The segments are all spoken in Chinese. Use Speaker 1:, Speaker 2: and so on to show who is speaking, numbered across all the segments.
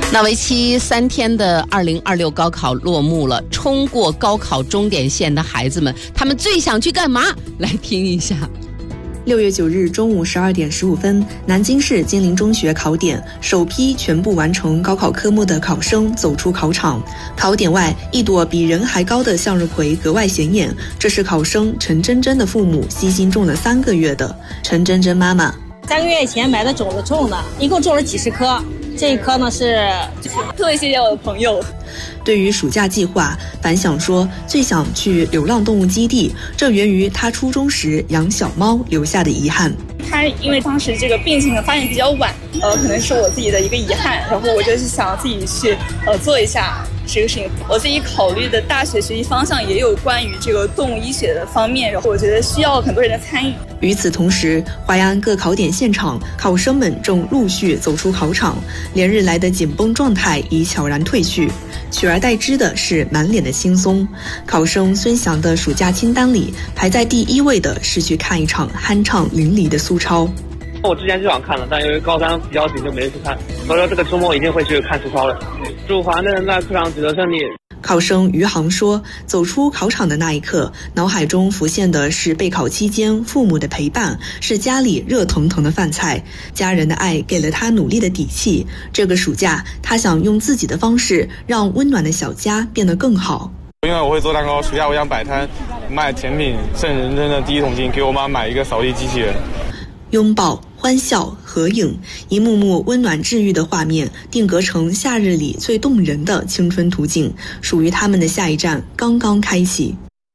Speaker 1: 那为期3天的2026高考落幕了，冲过高考终点线的孩子们，他们最想去干嘛？来听一下。
Speaker 2: 6月9日中午12点15分，南京市金陵中学考点，首批全部完成高考科目的考生走出考场。考点外，一朵比人还高的向日葵格外显眼，这是考生陈真真的父母悉心种了3个月的。陈真真妈妈
Speaker 3: ：3个月前买的种子种的，一共种了几十棵。这一棵呢是特别谢谢我的朋友。
Speaker 2: 对于暑假计划，樊想说最想去流浪动物基地，这源于他初中时养小猫留下的遗憾。
Speaker 4: 他因为当时这个病情发现比较晚，可能是我自己的一个遗憾，然后我就是想自己去做一下这个事情。我自己考虑的大学学习方向也有关于这个动物医学的方面，然后我觉得需要很多人的参与。
Speaker 2: 与此同时，淮安各考点现场，考生们正陆续走出考场，连日来的紧绷状态已悄然褪去，取而代之的是满脸的轻松。考生孙翔的暑假清单里，排在第1位的是去看一场酣畅淋漓的苏超。
Speaker 5: 我之前就想看了，但因为高三比较紧就没去看，所以说这个周末一定会去看苏超的。祝华人在课上取得胜利。
Speaker 2: 考生余杭说，走出考场的那一刻，脑海中浮现的是备考期间父母的陪伴，是家里热腾腾的饭菜，家人的爱给了他努力的底气。这个暑假，他想用自己的方式让温暖的小家变得更好。
Speaker 6: 因为我会做蛋糕，暑假我想摆摊卖甜品，挣人生的第一桶金，给我妈买一个扫地机器人。
Speaker 2: 拥抱、欢笑、合影，一幕幕温暖治愈的画面，定格成夏日里最动人的青春图景。属于他们的下一站刚刚开启。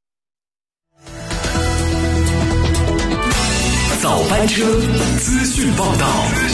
Speaker 7: 早班车，资讯报道。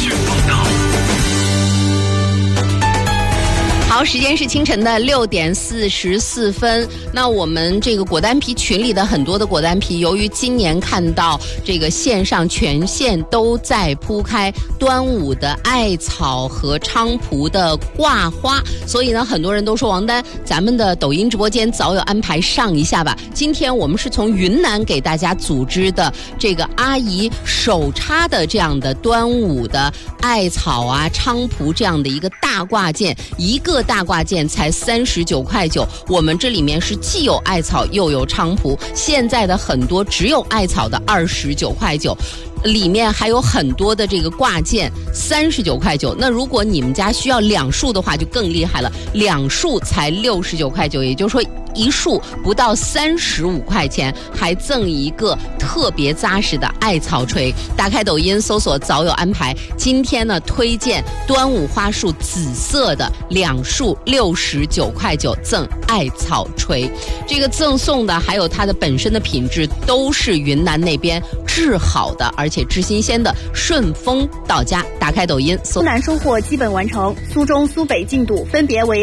Speaker 1: 好，时间是清晨的6点44分。那我们这个果丹皮群里的很多的果丹皮，由于今年看到这个线上全线都在铺开端午的艾草和菖蒲的挂花，所以呢，很多人都说王丹，咱们的抖音直播间早有安排上一下吧。今天我们是从云南给大家组织的这个阿姨手插的这样的端午的艾草啊、菖蒲这样的一个大挂件，一个大挂件才39.9块。我们这里面是既有艾草又有菖蒲，现在的很多只有艾草的29.9块，里面还有很多的这个挂件39.9块。那如果你们家需要2束的话就更厉害了，2束才69.9块，也就是说1束不到35块钱，还赠一个特别扎实的艾草锤。打开抖音搜索早有安排，今天呢推荐端午花束紫色的2束69.9块赠艾草锤。这个赠送的还有它的本身的品质都是云南那边制好的，而且制新鲜的，顺丰到家。打开抖音搜。
Speaker 8: 苏南收获基本完成，苏中、苏北进度分别为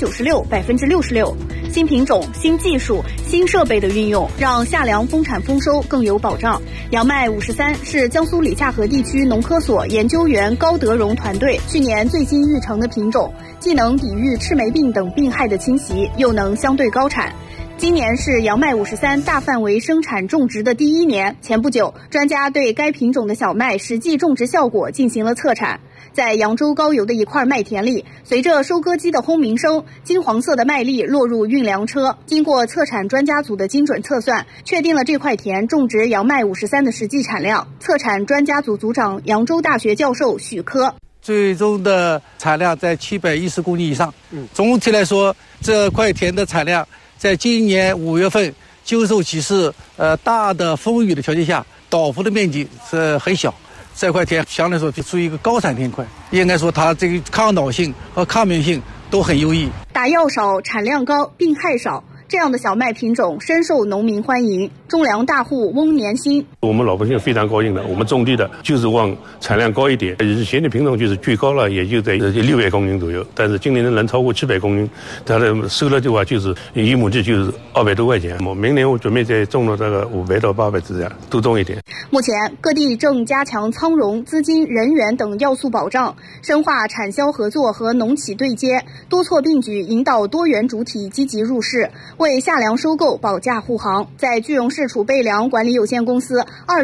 Speaker 8: 96%、66%。新品种、新技术、新设备的运用，让夏粮丰产丰收更有保障。杨麦53是江苏理夏河地区农科所研究员高德荣团队去年最新育成的品种，既能抵御赤霉病等病害的侵袭，又能相对高产。今年是杨麦53大范围生产种植的第1年，前不久，专家对该品种的小麦实际种植效果进行了测产。在扬州高邮的一块麦田里，随着收割机的轰鸣声，金黄色的麦粒落入运粮车。经过测产专家组的精准测算，确定了这块田种植杨麦53的实际产量。测产专家组组长、扬州大学教授许科：
Speaker 9: 最终的产量在710公斤以上。总体来说，这块田的产量在今年5月份经受几次大的风雨的条件下，倒伏的面积是很小。这块田相对来说就属于一个高产田块，应该说它这个抗倒性和抗病性都很优异。
Speaker 8: 打药少、产量高、病害少，这样的小麦品种深受农民欢迎。种粮大户翁年新：
Speaker 10: 我们老百姓非常高兴的，我们种地的就是往产量高一点，以前的品种就是最高了也就在600公斤左右，但是今年能超过700公斤，它的收了的话就是1亩地就是200多块钱。明年我准备再种了这个500到800只样，多种一点。
Speaker 8: 目前各地正加强仓容、资金、人员等要素保障，深化产销合作和农企对接，多措并举引导多元主体积极入市，为夏粮收购保驾护航。在句容市储备粮管理有限公司